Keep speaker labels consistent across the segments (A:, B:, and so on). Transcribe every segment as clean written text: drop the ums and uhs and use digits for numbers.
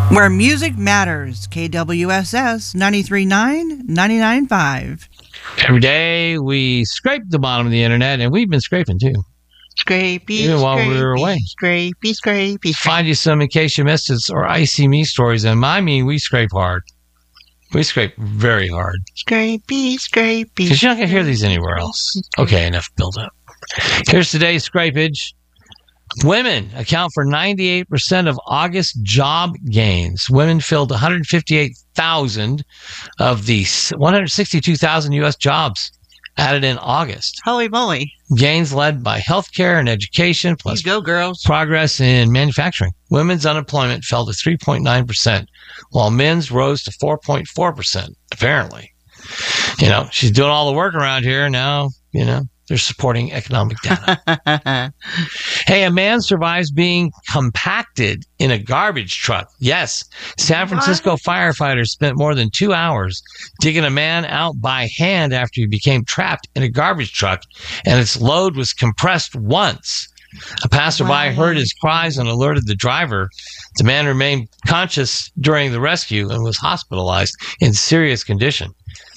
A: Where music matters. KWSS 93.9, 99.5.
B: Every day we scrape the bottom of the internet, and we've been scraping too.
A: Scrapey,
B: even while we were away.
A: Scrapey.
B: Find you some in case you missed it, or Icy Me stories. And I mean, we scrape hard. We scrape very hard.
A: Scrapey.
B: Because you're not going to hear these anywhere else. Okay, enough build up. Here's today's scrapage. Women account for 98% of August job gains. Women filled 158,000 of the 162,000 U.S. jobs added in August.
A: Holy moly.
B: Gains led by healthcare and education, plus
A: go, girls.
B: Progress in manufacturing. Women's unemployment fell to 3.9%, while men's rose to 4.4%, apparently. She's doing all the work around here. Now, they're supporting economic data. Hey, a man survives being compacted in a garbage truck. Yes, San Francisco firefighters spent more than 2 hours digging a man out by hand after he became trapped in a garbage truck, and its load was compressed once. A passerby heard his cries and alerted the driver. The man remained conscious during the rescue and was hospitalized in serious condition.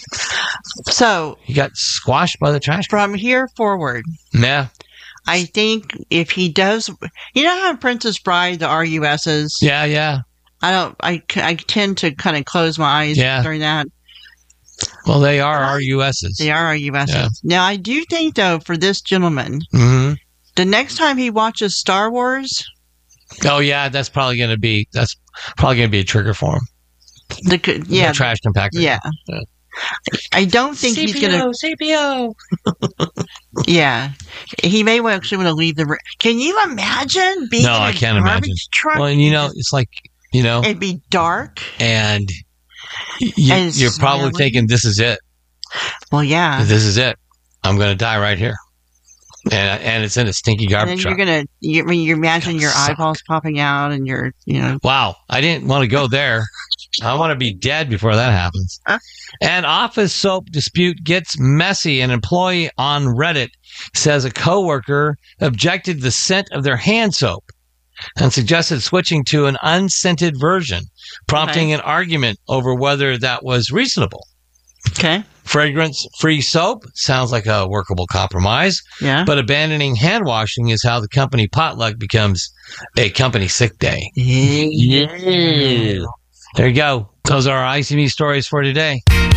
A: So
B: he got squashed by the trash can.
A: From here forward.
B: Yeah.
A: I think if he does, how in Princess Bride, the RUSs?
B: Yeah.
A: I tend to kind of close my eyes during that.
B: Well, they are RUSs.
A: They are RUSs. Yeah. Now, I do think, though, for this gentleman, the next time he watches Star Wars.
B: Oh, yeah, that's probably going to be a trigger for him. The trash compactor.
A: Yeah. I don't think he's going to...
B: CPO.
A: Yeah. He may actually want to leave the... Can you imagine being in a garbage truck?
B: Well, and it's like,
A: it'd be dark.
B: And you're probably thinking, this is it.
A: Well, yeah.
B: This is it. I'm going to die right here. And it's in a stinky garbage truck.
A: You imagine your eyeballs popping out and your,
B: Wow. I didn't want to go there. I want to be dead before that happens. An office soap dispute gets messy. An employee on Reddit says a coworker objected to the scent of their hand soap and suggested switching to an unscented version, prompting an argument over whether that was reasonable.
A: Okay.
B: Fragrance-free soap sounds like a workable compromise.
A: Yeah.
B: But abandoning hand washing is how the company potluck becomes a company sick day.
A: Yeah.
B: There you go. Those are our ICB stories for today.